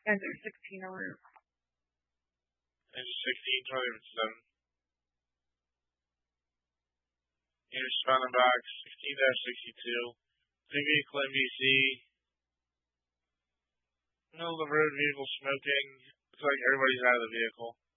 Engine 16 over. Engine 16, 20 7. Unit surrounding box 16-62. Three vehicle NBC. Middle of the road vehicle smoking. Looks like everybody's out of the vehicle.